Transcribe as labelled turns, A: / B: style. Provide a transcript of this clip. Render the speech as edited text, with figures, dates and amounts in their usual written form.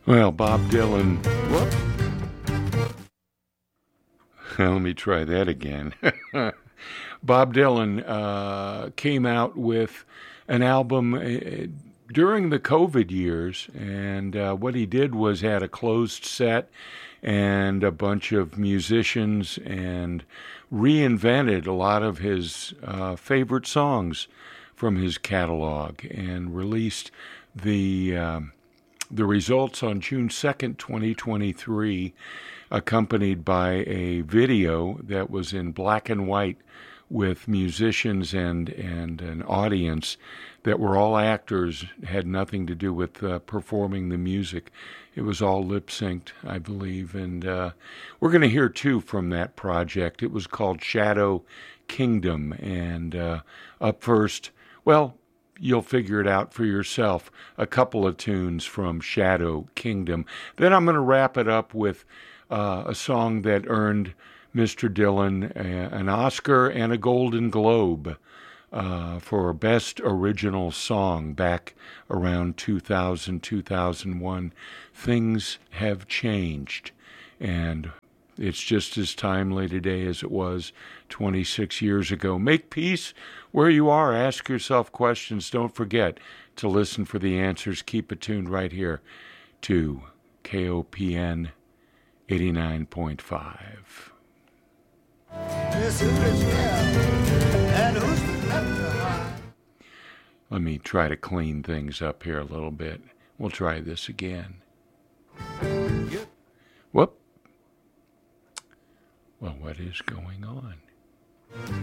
A: Well, Bob Dylan. Whoop. Let me try that again. Bob Dylan came out with an album during the COVID years, and what he did was had a closed set and a bunch of musicians and reinvented a lot of his favorite songs from his catalog and released the results on June 2nd, 2023, accompanied by a video that was in black and white with musicians and an audience that were all actors, had nothing to do with performing the music. It was all lip-synced, I believe, and we're going to hear two from that project. It was called Shadow Kingdom, and up first, well, you'll figure it out for yourself, a couple of tunes from Shadow Kingdom. Then I'm going to wrap it up with a song that earned Mr. Dylan an Oscar and a Golden Globe for Best Original Song back around 2000, 2001. Things have changed, and it's just as timely today as it was 26 years ago. Make peace where you are. Ask yourself questions. Don't forget to listen for the answers. Keep it tuned right here to KOPN 89.5. Let me try to clean things up here a little bit. We'll try this again. Whoop. Well, what is going on?